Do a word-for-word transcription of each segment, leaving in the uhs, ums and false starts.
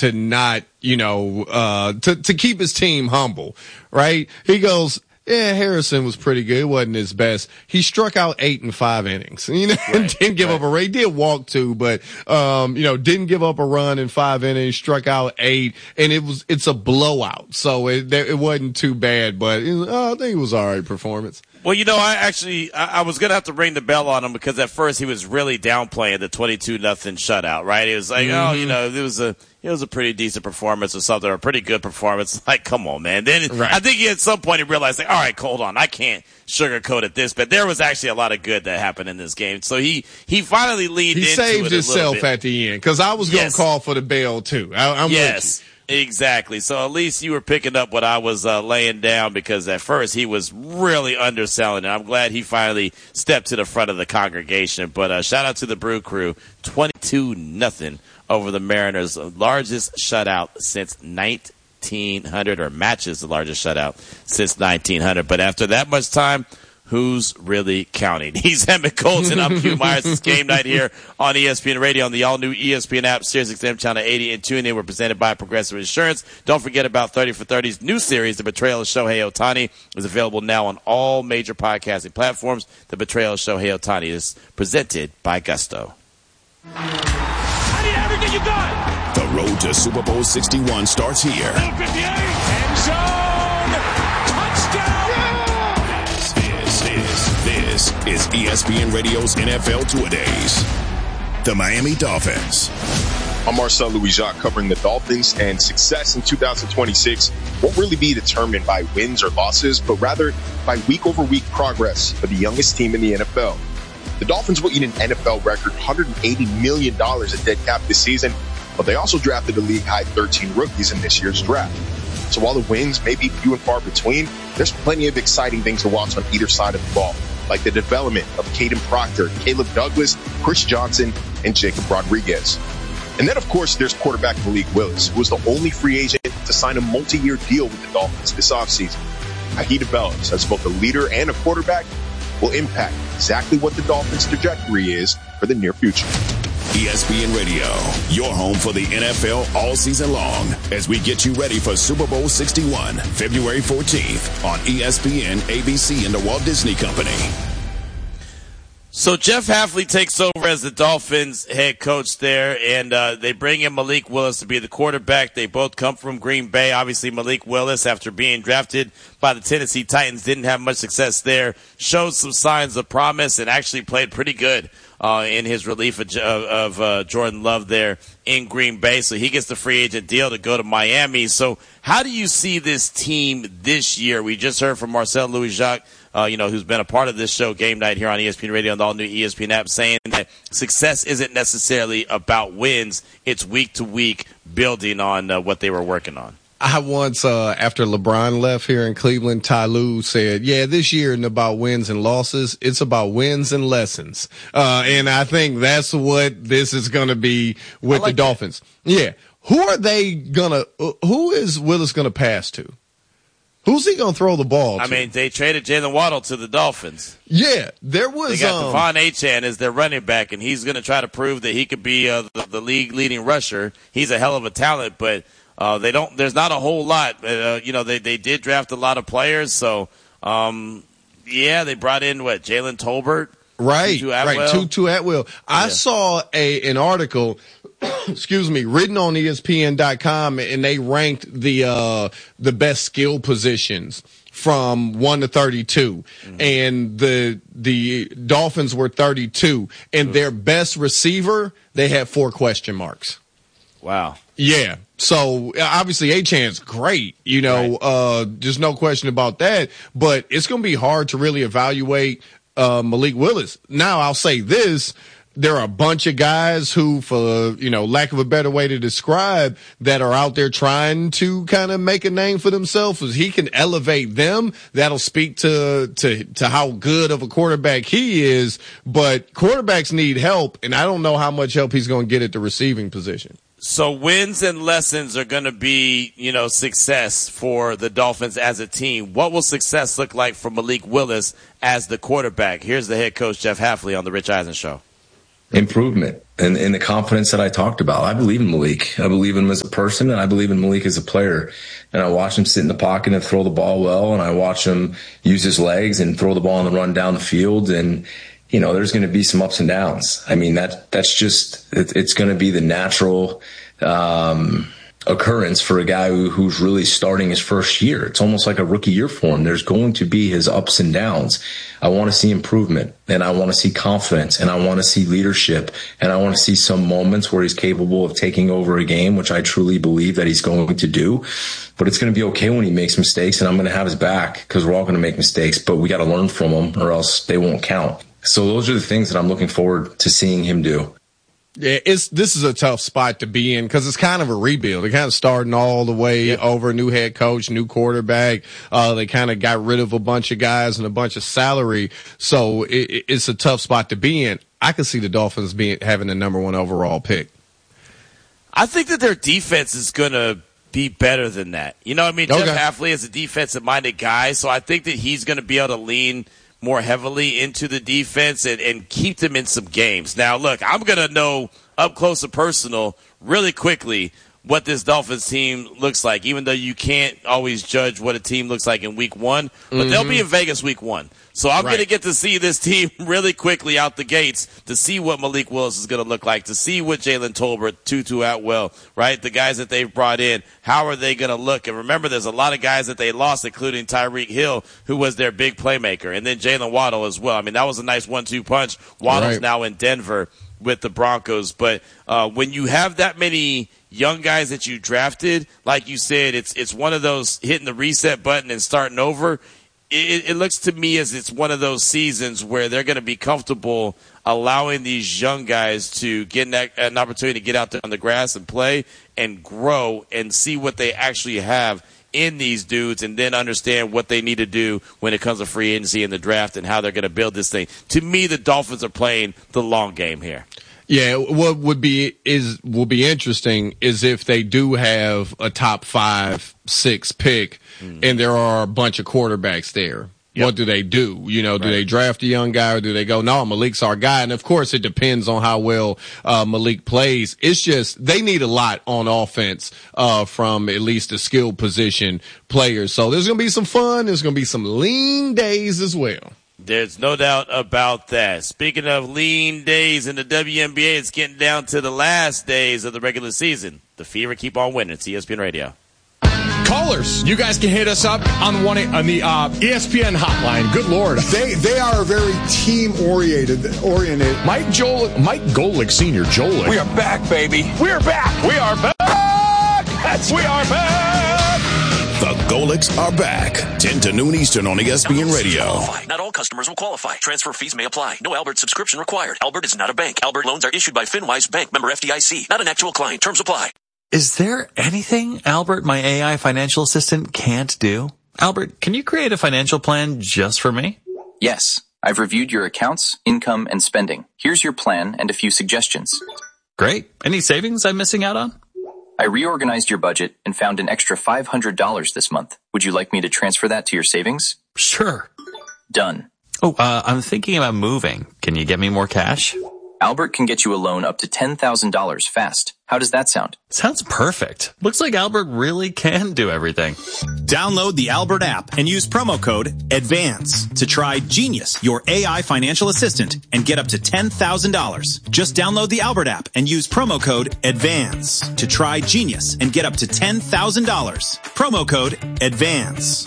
to not, you know, uh, to, to keep his team humble, right? He goes, yeah, Harrison was pretty good. It wasn't his best. He struck out eight in five innings, you know, right, and didn't give right. up a run. He did walk two, but, um, you know, didn't give up a run in five innings, struck out eight, and it was, it's a blowout. So it, it wasn't too bad, but it was, oh, I think it was all right performance. Well, you know, I actually, I, I was going to have to ring the bell on him because at first he was really downplaying the twenty-two nothing shutout, right? It was like, mm-hmm. oh, you know, it was a, it was a pretty decent performance or something, or a pretty good performance. Like, come on, man. Then right. I think he, at some point he realized, like, all right, hold on, I can't sugarcoat it this, but there was actually a lot of good that happened in this game. So he, he finally leaned he into it a little bit. He saved himself at the end because I was going to yes. call for the bell too. I, I'm yes. with you. Exactly. So at least you were picking up what I was uh, laying down because at first he was really underselling it. I'm glad he finally stepped to the front of the congregation. But uh, shout out to the Brew Crew, twenty-two nothing over the Mariners, largest shutout since nineteen hundred, or matches the largest shutout since nineteen hundred. But after that much time, who's really counting? He's Emmett Colton. I'm Q Myers. It's game night here on E S P N Radio on the all-new E S P N app, Sirius X M Channel eighty, and tune in. We're presented by Progressive Insurance. Don't forget about thirty for thirty's new series, The Betrayal of Shohei Ohtani, is available now on all major podcasting platforms. The Betrayal of Shohei Ohtani is presented by Gusto. I need everything you got. The road to Super Bowl sixty-one starts here. End zone. Touchdown. This is, this is E S P N Radio's N F L Two-A-Days. The Miami Dolphins. I'm Marcel Louis-Jacques covering the Dolphins, and success in two thousand twenty-six won't really be determined by wins or losses, but rather by week-over-week progress for the youngest team in the N F L. The Dolphins will eat an N F L record one hundred eighty million dollars in dead cap this season, but they also drafted a league-high thirteen rookies in this year's draft. So while the wins may be few and far between, there's plenty of exciting things to watch on either side of the ball, like the development of Caden Proctor, Caleb Douglas, Chris Johnson, and Jacob Rodriguez. And then, of course, there's quarterback Malik Willis, who was the only free agent to sign a multi-year deal with the Dolphins this offseason. How he develops as both a leader and a quarterback will impact exactly what the Dolphins' trajectory is for the near future. E S P N Radio, your home for the N F L all season long, as we get you ready for Super Bowl sixty-one, February fourteenth on E S P N, A B C, and the Walt Disney Company. So Jeff Hafley takes over as the Dolphins head coach there, and uh, they bring in Malik Willis to be the quarterback. They both come from Green Bay. Obviously, Malik Willis, after being drafted by the Tennessee Titans, didn't have much success there, showed some signs of promise, and actually played pretty good uh, in his relief of, of uh, Jordan Love there in Green Bay. So he gets the free agent deal to go to Miami. So how do you see this team this year? We just heard from Marcel Louis-Jacques, Uh, you know, who's been a part of this show, Game Night, here on E S P N Radio and the all-new E S P N app, saying that success isn't necessarily about wins. It's week-to-week building on uh, what they were working on. I once, uh, after LeBron left here in Cleveland, Ty Lue said, yeah, this year isn't about wins and losses. It's about wins and lessons. Uh, and I think that's what this is going to be with like the Dolphins. That. Yeah. Who are they going to uh, – who is Willis going to pass to? Who's he going to throw the ball to? I mean, they traded Jalen Waddle to the Dolphins. Yeah, there was. They got um, Devon Achane as their running back, and he's going to try to prove that he could be uh, the, the league-leading rusher. He's a hell of a talent, but uh, they don't. There's not a whole lot. Uh, you know, they they did draft a lot of players, so um, yeah, they brought in what Jalen Tolbert, right, Tutu Atwell. right, Tutu Atwell. I yeah. saw a an article. excuse me, written on E S P N dot com, and they ranked the uh, the best skill positions from one to thirty-two, mm-hmm. and the the Dolphins were thirty-two, and mm-hmm. their best receiver, they had four question marks. Wow. Yeah. So obviously Achane's great, you know, right. uh, there's no question about that, but it's going to be hard to really evaluate uh, Malik Willis. Now I'll say this. There are a bunch of guys who, for, you know, lack of a better way to describe, that are out there trying to kind of make a name for themselves. If he can elevate them, that'll speak to, to, to how good of a quarterback he is. But quarterbacks need help, and I don't know how much help he's going to get at the receiving position. So wins and lessons are going to be, you know, success for the Dolphins as a team. What will success look like for Malik Willis as the quarterback? Here's the head coach, Jeff Hafley, on the Rich Eisen Show. Improvement. And in the confidence that I talked about, I believe in Malik. I believe in him as a person, and I believe in Malik as a player. And I watch him sit in the pocket and throw the ball well, and I watch him use his legs and throw the ball on the run down the field. And, you know, there's going to be some ups and downs. I mean, that that's just, it, it's going to be the natural um occurrence for a guy who, who's really starting his first year. It's almost like a rookie year for him. There's going to be his ups and downs. I want to see improvement, and I want to see confidence, and I want to see leadership, and I want to see some moments where he's capable of taking over a game, which I truly believe that he's going to do. But it's going to be okay when he makes mistakes, and I'm going to have his back because we're all going to make mistakes, but we got to learn from them or else they won't count. So those are the things that I'm looking forward to seeing him do. Yeah, it's this is a tough spot to be in because it's kind of a rebuild. They're kind of starting all the way yeah. over, new head coach, new quarterback. Uh, they kind of got rid of a bunch of guys and a bunch of salary, so it, it's a tough spot to be in. I could see the Dolphins being having the number one overall pick. I think that their defense is going to be better than that. You know what I mean? Okay. Jeff Hafley is a defensive-minded guy, so I think that he's going to be able to lean more heavily into the defense and, and keep them in some games. Now, look, I'm going to know up close and personal really quickly what this Dolphins team looks like, even though you can't always judge what a team looks like in week one. But mm-hmm. they'll be in Vegas week one. So I'm right. going to get to see this team really quickly out the gates to see what Malik Willis is going to look like, to see what Jalen Tolbert, Tutu Atwell, right, the guys that they've brought in, how are they going to look? And remember, there's a lot of guys that they lost, including Tyreek Hill, who was their big playmaker, and then Jalen Waddle as well. I mean, that was a nice one two punch. Waddle's right. now in Denver with the Broncos. But uh, when you have that many young guys that you drafted, like you said, it's it's one of those hitting the reset button and starting over. It, it looks to me as it's one of those seasons where they're going to be comfortable allowing these young guys to get an, an opportunity to get out there on the grass and play and grow and see what they actually have in these dudes, and then understand what they need to do when it comes to free agency and the draft and how they're going to build this thing. To me, the Dolphins are playing the long game here. Yeah, what would be is will be interesting is if they do have a top five, six pick, mm-hmm. and there are a bunch of quarterbacks there. Yep. What do they do? You know, do right. they draft a young guy, or do they go, no, Malik's our guy? And of course, it depends on how well uh, Malik plays. It's just they need a lot on offense uh, from at least the skill position players. So there's going to be some fun. There's going to be some lean days as well. There's no doubt about that. Speaking of lean days in the W N B A, it's getting down to the last days of the regular season. The Fever keep on winning. It's E S P N Radio. Callers, you guys can hit us up on one on the uh, E S P N hotline. Good Lord, they they are very team oriented. Oriented. Mike Joel, Mike Golick Senior, Joel. We are back, baby. We are back. We are back. That's we are back. The Golics are back. ten to noon Eastern on E S P N Radio. Not all customers will qualify. Transfer fees may apply. No Albert subscription required. Albert is not a bank. Albert loans are issued by FinWise Bank, member F D I C. Not an actual client. Terms apply. Is there anything Albert, my A I financial assistant, can't do? Albert, can you create a financial plan just for me? Yes. I've reviewed your accounts, income, and spending. Here's your plan and a few suggestions. Great. Any savings I'm missing out on? I reorganized your budget and found an extra five hundred dollars this month. Would you like me to transfer that to your savings? Sure. Done. Oh, uh, I'm thinking about moving. Can you get me more cash? Albert can get you a loan up to ten thousand dollars fast. How does that sound? Sounds perfect. Looks like Albert really can do everything. Download the Albert app and use promo code ADVANCE to try Genius, your A I financial assistant, and get up to ten thousand dollars. Just download the Albert app and use promo code ADVANCE to try Genius and get up to ten thousand dollars. Promo code ADVANCE.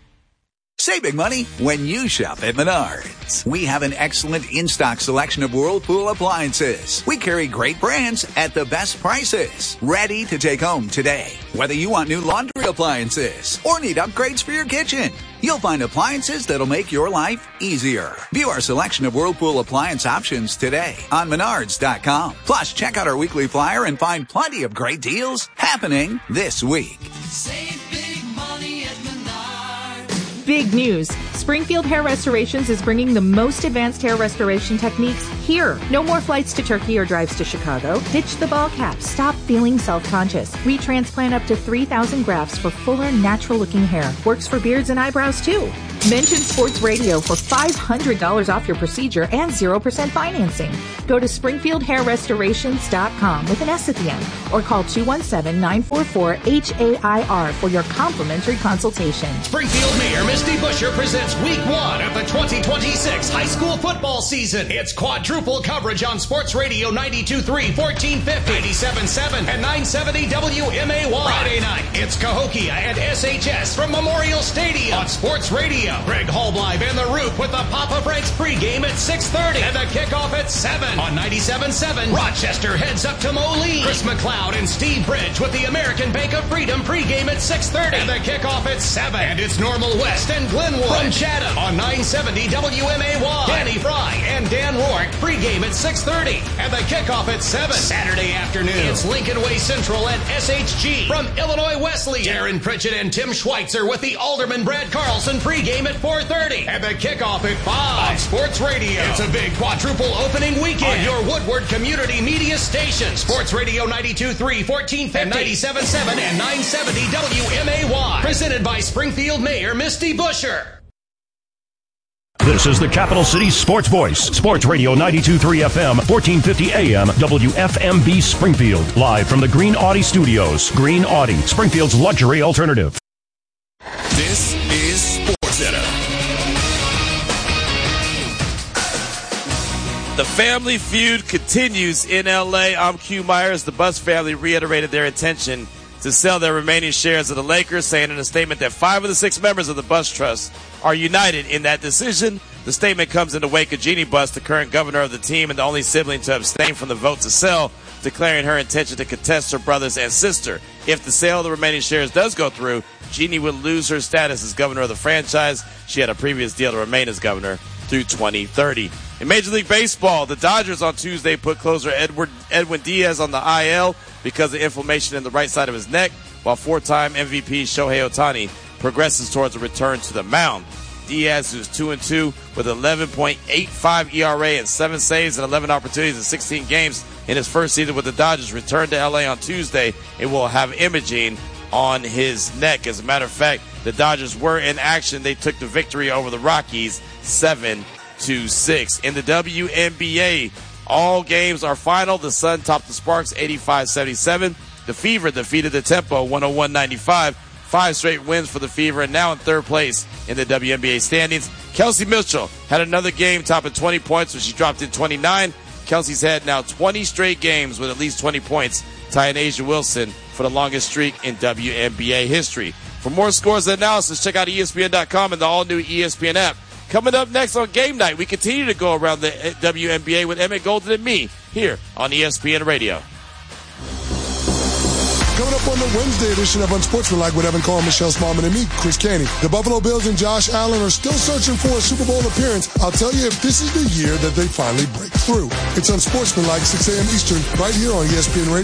Save big money when you shop at Menards. We have an excellent in-stock selection of Whirlpool appliances. We carry great brands at the best prices. Ready to take home today. Whether you want new laundry appliances or need upgrades for your kitchen, you'll find appliances that'll make your life easier. View our selection of Whirlpool appliance options today on Menards dot com. Plus, check out our weekly flyer and find plenty of great deals happening this week. Save big money at Menards. Big news. Springfield Hair Restorations is bringing the most advanced hair restoration techniques here. No more flights to Turkey or drives to Chicago. Ditch the ball cap. Stop feeling self-conscious. We transplant up to three thousand grafts for fuller, natural-looking hair. Works for beards and eyebrows, too. Mention Sports Radio for five hundred dollars off your procedure and zero percent financing. Go to Springfield Hair Restorations dot com with an S at the end or call two one seven, nine four four, H A I R for your complimentary consultation. Springfield Mayor Misty Buscher presents week one of the twenty twenty-six high school football season. It's quadruple coverage on Sports Radio ninety-two point three, fourteen fifty, ninety-seven point seven, and nine seventy W M A Y. Friday night, it's Cahokia and S H S from Memorial Stadium on Sports Radio. Greg Holblive and The Roop with the Papa Frank's pregame at six thirty and the kickoff at seven on ninety-seven point seven. Rochester heads up to Moline. Chris McLeod and Steve Bridge with the American Bank of Freedom pregame at six thirty and the kickoff at seven. And it's Normal West and Glenwood from Chatham on nine seventy W M A Y. Danny Fry and Dan Rourke pregame at six thirty and the kickoff at seven. Saturday afternoon, it's Lincoln Way Central and S H G from Illinois Wesleyan. Darren Pritchett and Tim Schweitzer with the Alderman Brad Carlson pregame at four thirty and the kickoff at five on Sports Radio. It's a big quadruple opening weekend on your Woodward Community Media station. Sports Radio ninety-two point three, fourteen fifty, ninety-seven point seven, and nine seventy W M A Y. Presented by Springfield Mayor Misty Buscher. This is the Capital City Sports Voice. Sports Radio ninety-two point three F M, fourteen fifty A M, W F M B Springfield. Live from the Green Audi Studios. Green Audi, Springfield's luxury alternative. This is Sports Center. The family feud continues in L A. I'm Q Myers. The Buss family reiterated their intention to sell their remaining shares of the Lakers, saying in a statement that five of the six members of the Buss Trust are united in that decision. The statement comes in the wake of Jeannie Buss, the current governor of the team and the only sibling to abstain from the vote to sell, declaring her intention to contest her brothers and sister. If the sale of the remaining shares does go through, Jeannie would lose her status as governor of the franchise. She had a previous deal to remain as governor through twenty thirty. In Major League Baseball, the Dodgers on Tuesday put closer Edward, Edwin Diaz on the I L because of inflammation in the right side of his neck, while four-time M V P Shohei Ohtani progresses towards a return to the mound. Diaz, who's two and two with eleven point eight five E R A and seven saves and eleven opportunities in sixteen games in his first season with the Dodgers, returned to L A on Tuesday and will have imaging on his neck. As a matter of fact, the Dodgers were in action. They took the victory over the Rockies seven to six. In the W N B A, all games are final. The Sun topped the Sparks eighty-five seventy-seven. The Fever defeated the Tempo one oh one ninety-five. Five straight wins for the Fever, and now in third place in the W N B A standings. Kelsey Mitchell had another game topping twenty points when she dropped in twenty-nine. Kelsey's had now twenty straight games with at least twenty points, tying Asia Wilson for the longest streak in W N B A history. For more scores and analysis, check out E S P N dot com and the all-new E S P N app. Coming up next on Game Night, we continue to go around the W N B A with Emmett Golden and me here on E S P N Radio. Coming up on the Wednesday edition of Unsportsmanlike with Evan Carr, Michelle Smallman, and me, Chris Caney. The Buffalo Bills and Josh Allen are still searching for a Super Bowl appearance. I'll tell you if this is the year that they finally break through. It's Unsportsmanlike, six a.m. Eastern, right here on E S P N Radio.